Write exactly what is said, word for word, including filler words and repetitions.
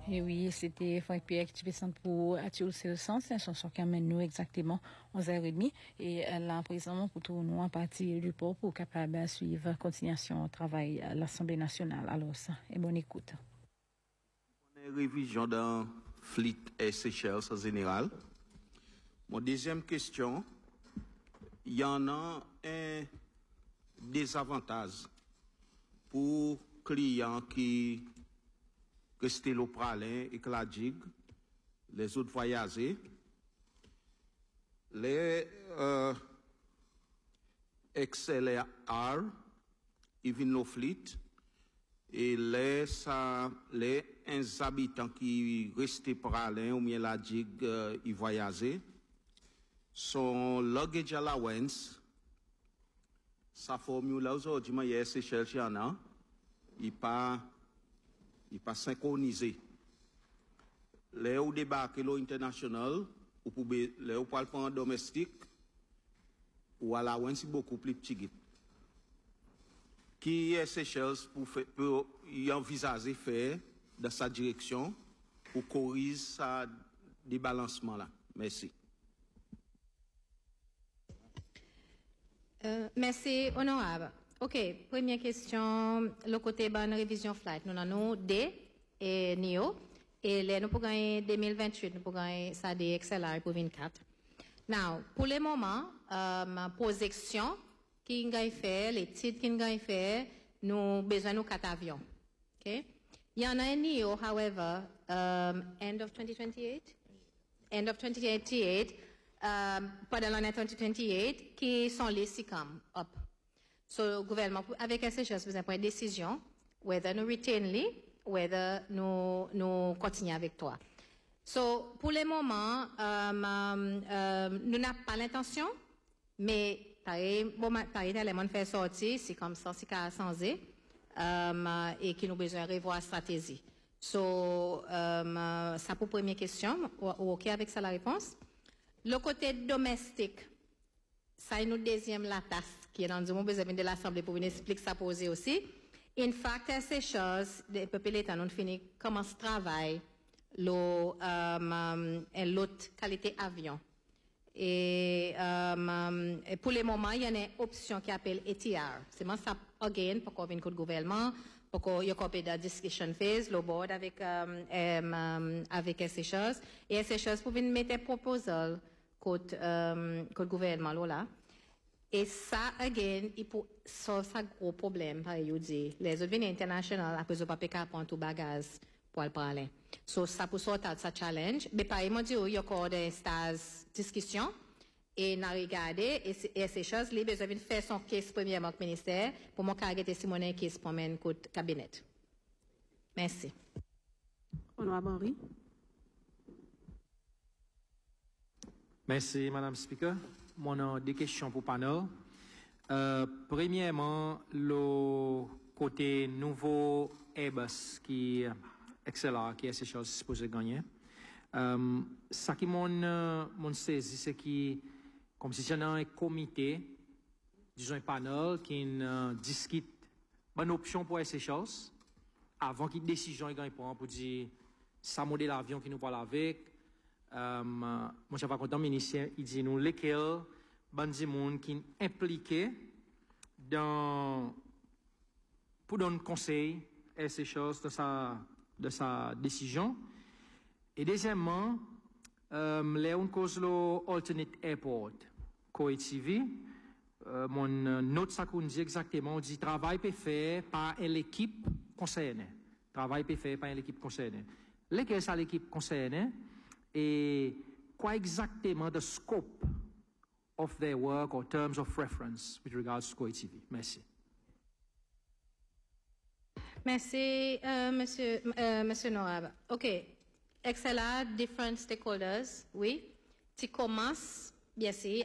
Et oui, c'était Franck Pierre qui était pour attirer le sens, c'est une chanson qui amène nous exactement onze heures trente et là, présentement, pour tout nous, en partie du peuple, pour capable de suivre la continuation au travail à l'Assemblée nationale. Alors, ça, et bonne écoute. Une révision dans Fleet et Seychelles en général. Mon deuxième question, il y en a un désavantage pour clients qui restent au pralin et que la digue, les autres voyageurs, les euh, X L R, ils viennent au Fleet, et les, ça, les habitants qui restent pralin ou bien la digue, euh, ils voyagent, son luggage allowance, sa formule là aujourd'hui, il y a Seychelles, il y en a, il pas, il pas synchronisé. Les ou débarquer l'eau international, ou pour les ou pas le domestique, ou allowance beaucoup plus petit. Qui est Seychelles pour faire, pour y envisager faire dans sa direction pour corriger ce débalancement là. Merci. Euh, merci, honorable. OK, première question, le côté bonne révision flight. Nous avons D et N I O. Et là, nous pouvons gagner deux mille vingt-huit, nous pouvons gagner ça des X L R pour vingt-quatre. Now, pour le moment, euh, ma projection, qui nous fait, les titres qui nous fait, nous avons besoin de quatre avions. OK? Il y en a un N I O, however, um, end of twenty twenty-eight? End of twenty twenty-eight, um, pendant l'année twenty twenty-eight, qui sont les S I C A M up. So, le gouvernement, avec S H S, vous avez une décision, whether nous retain les, whether nous, nous continuons avec toi. So, pour le moment, um, um, um, nous n'avons pas l'intention, mais, bon, l'élément fait sortir, c'est comme ça, c'est qu'à changer, um, et qui nous besoin de revoir la stratégie. So, um, ça pour première question, ou, ou OK avec ça la réponse. Le côté domestique, ça est notre deuxième la tasse, qui est dans le besoin de l'Assemblée pour venir expliquer ça poser aussi. In fact, ces choses, les peuples l'État nous fini comment se travaille, l'autre, um, l'autre qualité avion. Et, um, et pour le moment, il y a une option qui s'appelle A T R. C'est moi ça, again, pour qu'on vienne le gouvernement, pour qu'on y ait de discussion phase, le board avec, um, um, avec ces choses. Et ces choses pour venir mettre un proposal contre, um, contre le gouvernement, là. Et ça, again, il faut, ça, ça gros problème, par exemple, les autres vignes internationales, après, ils n'ont pas pu prendre tout bagage pour le parler. So, ça pour sortir de ce challenge. Mais par exemple, il y a encore des stages discussion. Et, n'a regardé, et, et ces choses, les besoin de faire son case premièrement au ministère, pour mon caractère Simonet case pour mon cabinet. Merci. Honorable Henry. Merci, Madame Speaker. Mon a deux questions pour le panel. Euh, premièrement, le côté nouveau Airbus qui X L R, qui est chose supposé gagner. Euh, ça qui m'ont mon saisi, c'est que comme si j'en ai un comité, disons un panel qui euh, discute une option pour ces choses avant qu'il décision est prend pour dire ça modèle l'avion qui nous parle avec. Euh, moi, je vais content ministère, il dit nous lesquels bandi monde qui impliqué dans pour donner conseil à ces choses de sa de sa décision. Et deuxièmement, euh, les on cause le alternate airport Koei T V. Euh, mon note ça qu'on dit exactement, on dit travail peut faire par l'équipe concernée. Travail peut faire par l'équipe concernée. Lesquels ça l'équipe concernée? Et quoi exactement the scope of their work or terms of reference with regards to Koei T V? Merci. Merci, euh, Monsieur, euh, Monsieur Norab. OK. X L R, different stakeholders, oui. Tu commences, bien sûr,